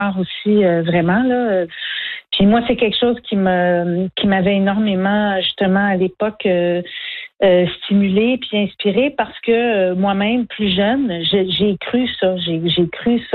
aussi, vraiment, là. Puis moi, c'est quelque chose qui m'avait énormément, justement, à l'époque, stimulée puis inspirée parce que moi-même, plus jeune, j'ai cru ça. J'ai cru ça.